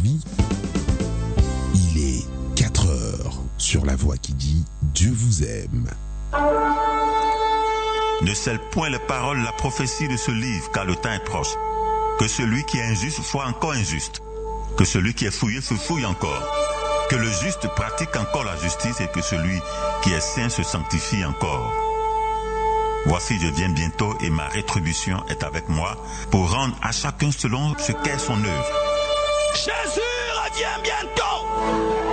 vie. Il est 4 heures sur la voix qui dit Dieu vous aime. Ne scelle point les paroles, la prophétie de ce livre, car le temps est proche. Que celui qui est injuste soit encore injuste. Que celui qui est fouillé se fouille encore. Que le juste pratique encore la justice et que celui qui est saint se sanctifie encore. Voici, je viens bientôt et ma rétribution est avec moi pour rendre à chacun selon ce qu'est son œuvre. Jésus revient bientôt.